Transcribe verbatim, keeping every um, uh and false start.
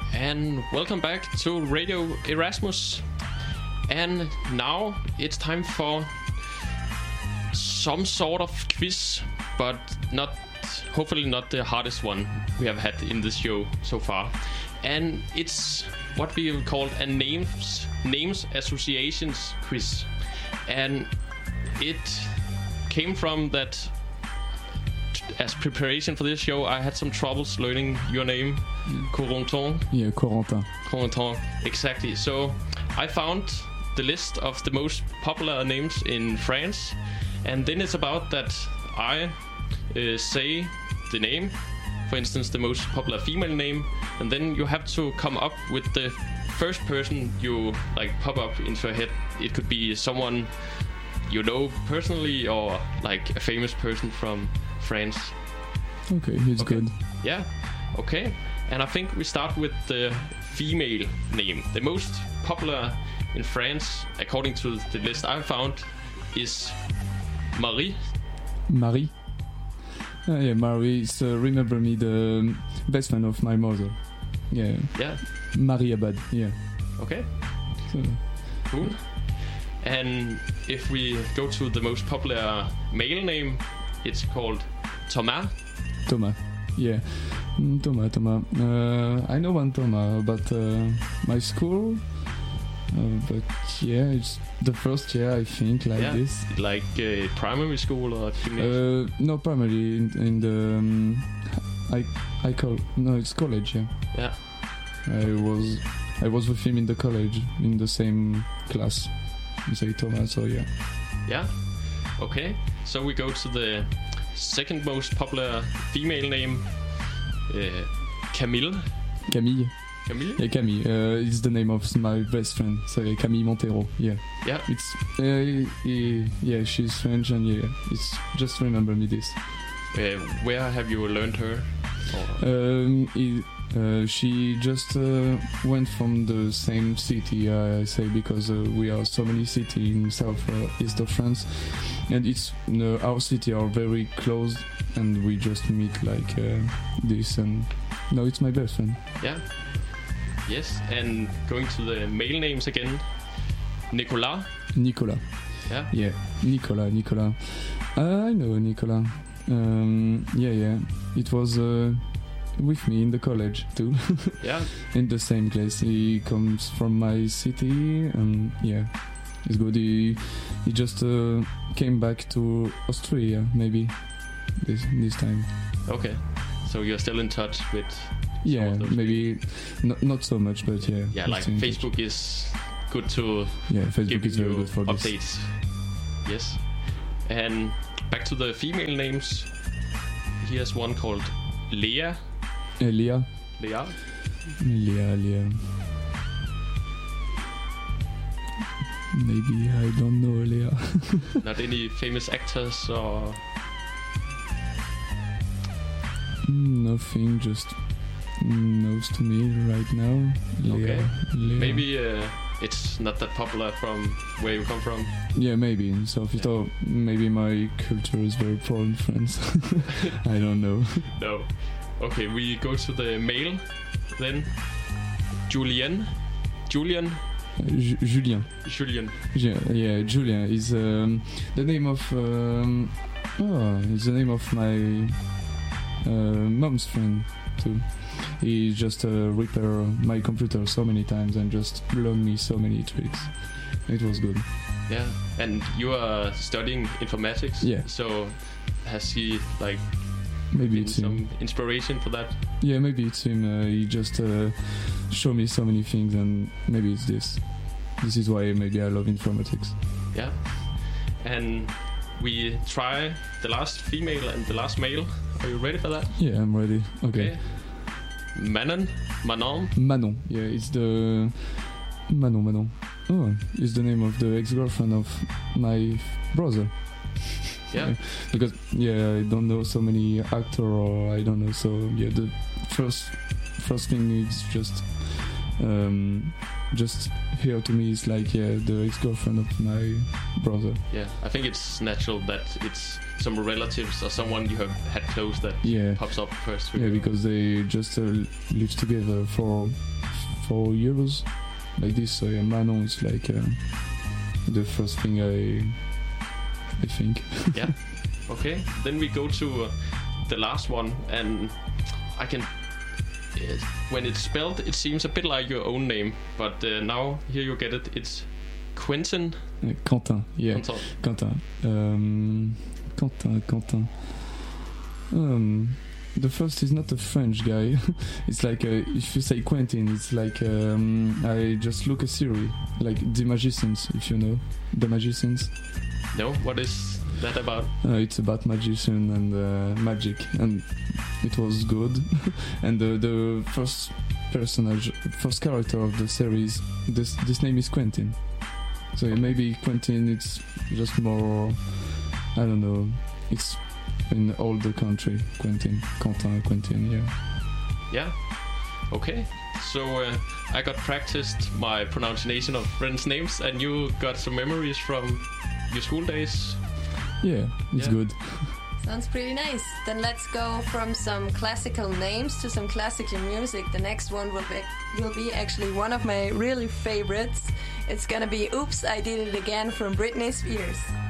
and welcome back to Radio Erasmus. And now it's time for some sort of quiz, but not, hopefully not the hardest one we have had in this show so far. And it's what we have called a names names associations quiz. And it came from that, as preparation for this show, I had some troubles learning your name, mm. Corentin. Yeah, Corentin. Corentin, exactly. So I found the list of the most popular names in France, and then it's about that I uh, say the name, for instance, the most popular female name, and then you have to come up with the first person you like pop up into your head. It could be someone you know personally, or like a famous person from France. Okay, it's okay. good. Yeah, okay. And I think we start with the female name. The most popular in France, according to the list I found, is Marie. Marie? Uh, yeah, Marie is, uh, remember me, the best friend of my mother. Yeah. Yeah. Marie Abad, yeah. Okay. So, cool. And if we go to the most popular male name, it's called Thomas. Thomas, yeah. Mm, Thomas, Thomas. Uh, I know one Thomas, but uh, my school. Uh, but yeah, it's the first year, I think, like yeah. this. Like uh, primary school or gymnasium? Uh, no, primary in, in the um, I I call no, it's college. Yeah. Yeah. I was I was with him in the college in the same class. You say Thomas, so yeah. Yeah. Okay. So we go to the second most popular female name, uh, Camille. Camille. Camille? Yeah, Camille. Uh, it's the name of my best friend. So yeah, Camille Montero. Yeah. Yeah. It's uh, yeah, she's French, and yeah, it's just remember me this. Uh, where have you learned her? Or? Um, it, uh, she just uh, went from the same city, uh, I say, because uh, we are so many cities in south uh, east of France, and it's uh, our city are very close, and we just meet like uh, this, and no, it's my best friend. Yeah. Yes, and going to the male names again, Nicolas. Nicolas. Yeah. Yeah, Nicolas. Nicolas. Uh, I know Nicolas. Um, yeah, yeah. It was uh, with me in the college too. Yeah. In the same class. He comes from my city, and yeah, it's good. He, he just uh, came back to Austria, maybe this this time. Okay. So you're still in touch with. Yeah, maybe not not so much, but yeah. Yeah, like Facebook touch. Is good to yeah, Facebook give is you very good for updates. This. Yes. And back to the female names. Here's one called Leah. Uh, Leah. Leah. Leah, Leah. Maybe I don't know Leah. Not any famous actors or. Nothing, just knows to me right now. Leah, okay. Leah. Maybe uh, it's not that popular from where you come from. Yeah, maybe in South East. Or maybe my culture is very poor in France. I don't know. No. Okay, we go to the male then. Julien. Julian. Uh, Ju- Julien. Julien. Yeah, yeah, Julien is um, the name of. Um, oh, it's the name of my uh, mom's friend too. He just uh, repair my computer so many times and just learned me so many tricks. It was good. Yeah, and you are studying informatics. Yeah. So has he like maybe it's some him. inspiration for that? Yeah, maybe it's him. Uh, he just uh, showed me so many things, and maybe it's this. This is why maybe I love informatics. Yeah. And we try the last female and the last male. Are you ready for that? Yeah, I'm ready. Okay. Okay. Manon, Manon. Manon. Yeah, it's the Manon. Manon. Oh, it's the name of the ex-girlfriend of my brother. Yeah. Yeah. Because yeah, I don't know so many actor, or I don't know. So yeah, the first first thing is just um, just here to me is like yeah, the ex-girlfriend of my brother. Yeah, I think it's natural that it's some relatives or someone you have had close that yeah. pops up first. Yeah, because they just uh, lived together for for years like this. So yeah, Manon is like uh, the first thing I I think. Yeah. Okay. Then we go to uh, the last one, and I can. Uh, when it's spelled, it seems a bit like your own name, but uh, now here you get it. It's Quentin. Uh, Quentin. Yeah. Quentin. Quentin. Um, Quentin. Quentin. Um. The first is not a French guy. It's like uh, if you say Quentin, it's like um, I just look a series like The Magicians, if you know The Magicians. No, what is that about? Uh, it's about magician and uh, magic, and it was good. And the the first personage, first character of the series, this this name is Quentin. So maybe Quentin, it's just more, I don't know, it's in all the country. Quentin, Quentin, Quentin, yeah. Yeah. Okay. So uh, I got practiced my pronunciation of friends' names, and you got some memories from your school days. Yeah, it's Yeah. good. Sounds pretty nice. Then let's go from some classical names to some classical music. The next one will be, will be actually one of my really favorites. It's gonna be Oops, I Did It Again from Britney Spears.